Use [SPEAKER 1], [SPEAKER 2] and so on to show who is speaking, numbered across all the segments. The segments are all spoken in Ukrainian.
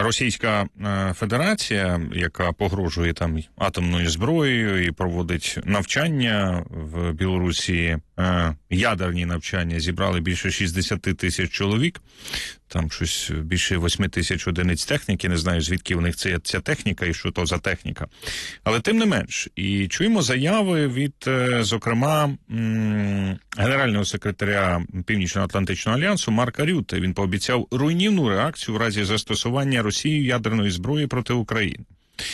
[SPEAKER 1] Російська Федерація, яка погрожує там атомною зброєю і проводить навчання в Білорусі, ядерні навчання, зібрали більше 60 тисяч чоловік. Там щось більше 8 тисяч одиниць техніки. Не знаю, звідки у них ця техніка і що то за техніка. Але тим не менш. І чуємо заяви від, зокрема, генерального секретаря Північно-Атлантичного альянсу Марка Рютте. Він пообіцяв руйнівну реакцію в разі застосування Росією ядерної зброї проти України.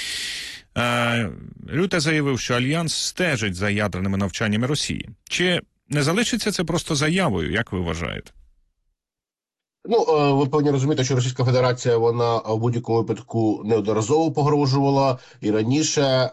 [SPEAKER 1] Рютте заявив, що Альянс стежить за ядерними навчаннями Росії. Чи не залишиться це просто заявою, як ви вважаєте?
[SPEAKER 2] Ну, ви повинні розуміти, що Російська Федерація, вона в будь-якому випадку неодноразово погрожувала і раніше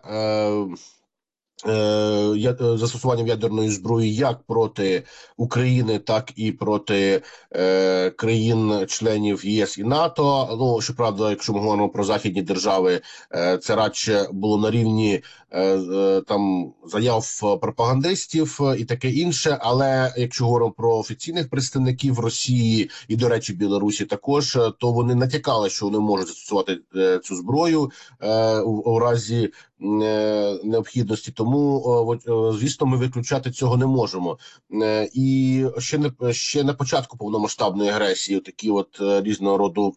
[SPEAKER 2] застосуванням ядерної зброї як проти України, так і проти країн-членів ЄС і НАТО. Ну, щоправда, якщо ми говоримо про західні держави, це радше було на рівні там заяв пропагандистів і таке інше. Але якщо говоримо про офіційних представників Росії і, до речі, Білорусі також, то вони натякали, що вони можуть застосувати цю зброю у разі необхідності. Тому, звісно, ми виключати цього не можемо. І ще на початку повномасштабної агресії такі от різного роду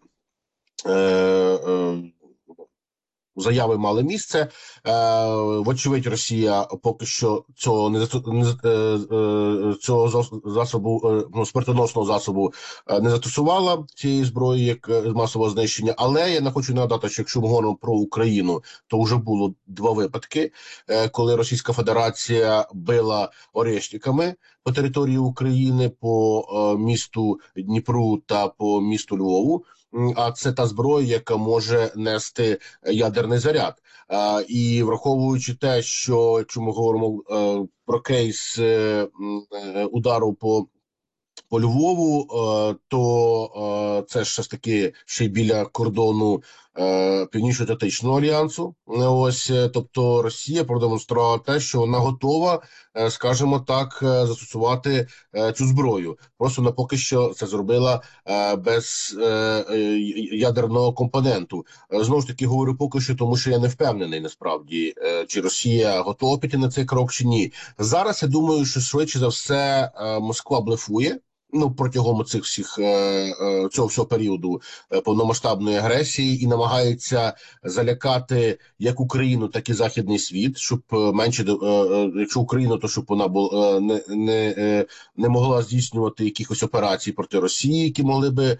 [SPEAKER 2] заяви мали місце. Вочевидь, Росія поки що цього засобу, смертоносного засобу не застосувала, цієї зброї як масового знищення. Але я не хочу нагадати, що якщо ми говоримо про Україну, то вже було два випадки, коли Російська Федерація била орешниками по території України, по місту Дніпру та по місту Львову. А це та зброя, яка може нести ядерний заряд. І враховуючи те, що якщо ми говоримо про кейс удару по Львову, то це ж таки ще й біля кордону Північно-Атлантичного альянсу. Ось, тобто Росія продемонструвала те, що вона готова, скажімо так, застосувати цю зброю. Просто вона поки що це зробила без ядерного компоненту. Знову ж таки говорю поки що, тому що я не впевнений насправді, чи Росія готова піти на цей крок, чи ні. Зараз я думаю, що швидше за все Москва блефує. Ну, протягом цих всіх цього всього періоду повномасштабної агресії і намагається залякати як Україну, так і західний світ, щоб менше, якщо Україна, то щоб вона була не могла здійснювати якихось операцій проти Росії, які могли би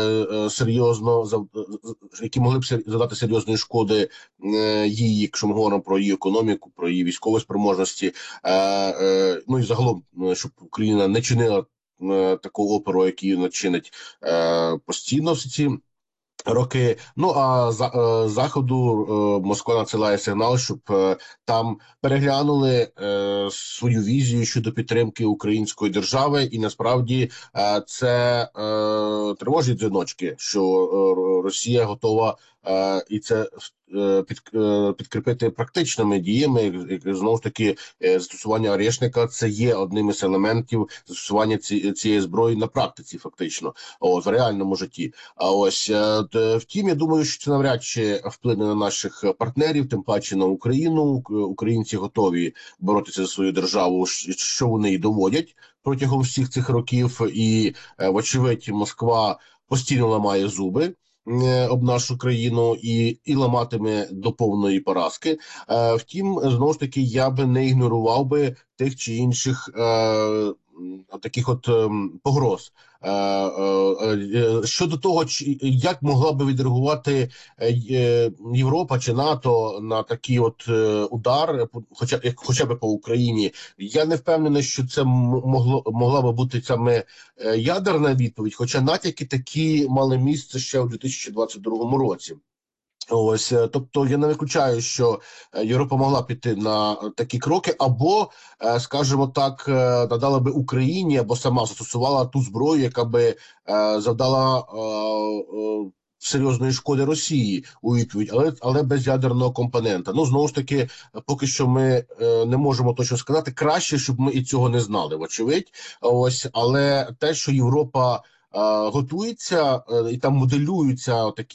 [SPEAKER 2] завдати серйозної шкоди їй, якщо ми говоримо про її економіку, про її військові спроможності, ну і загалом, щоб Україна не чинила такого опору, який вона чинить постійно всі ці роки. Ну, а заходу Москва надсилає сигнал, щоб там переглянули свою візію щодо підтримки української держави, і насправді це тривожні дзвіночки, що Росія готова і це підкріпити практичними діями. Знову ж таки, застосування орешника – це є одним із елементів застосування цієї зброї на практиці, фактично, в реальному житті. А ось, втім, я думаю, що це навряд чи вплине на наших партнерів, тим паче на Україну. Українці готові боротися за свою державу, що вони і доводять протягом всіх цих років. І, вочевидь, Москва постійно ламає зуби об нашу країну і ламатиме до повної поразки. Втім, знову ж таки, я би не ігнорував би тих чи інших таких от погроз. Щодо того, як могла би відреагувати Європа чи НАТО на такий от удар, хоча б по Україні, я не впевнений, що це могла би бути саме ядерна відповідь, хоча натяки такі мали місце ще у 2022 році. Ось, тобто я не виключаю, що Європа могла піти на такі кроки, або, скажімо так, надала би Україні, або сама застосувала ту зброю, яка би завдала серйозної шкоди Росії у відповідь, але без ядерного компонента. Ну, знову ж таки, поки що ми не можемо точно сказати. Краще, щоб ми і цього не знали, вочевидь. Ось, але те, що Європа готується і там моделюються такі